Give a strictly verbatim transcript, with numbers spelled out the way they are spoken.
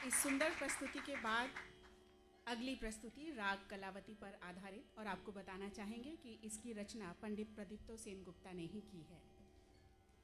इस सुंदर प्रस्तुति के बाद अगली प्रस्तुति राग कलावती पर आधारित, और आपको बताना चाहेंगे कि इसकी रचना पंडित प्रदीप्तो सेन गुप्ता ने ही की है।